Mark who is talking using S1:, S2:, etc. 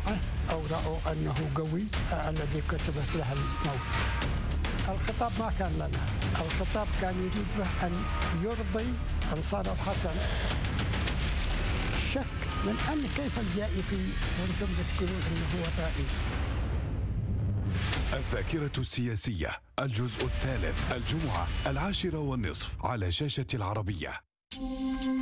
S1: جمعة أو رأوا أنه قوي الذي كتبت له الموت. الخطاب ما كان لنا، الخطاب كان يريد به أن يرضي أنصار الحسن. شك من أن كيف الجائي في وأنتم تقولون أنه هو الرئيس.
S2: الذاكرة السياسية الجزء الثالث الجمعة 10:30 على شاشة العربية.